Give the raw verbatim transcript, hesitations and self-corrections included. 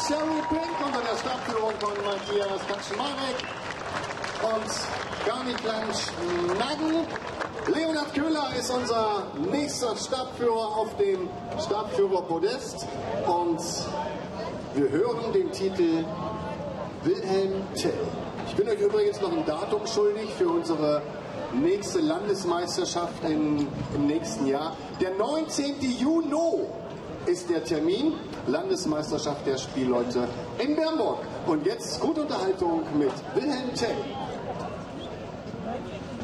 Sherry Pink unter der Stadtführung von Matthias Kaczmarek und Garni Klansch-Naggen. Leonhard Köhler ist unser nächster Stabführer auf dem Stabführerpodest und wir hören den Titel Wilhelm Tell. Ich bin euch übrigens noch ein Datum schuldig für unsere nächste Landesmeisterschaft in, im nächsten Jahr. Der neunzehnten Juni ist der Termin, Landesmeisterschaft der Spielleute in Bernburg. Und jetzt gute Unterhaltung mit Wilhelm Tell.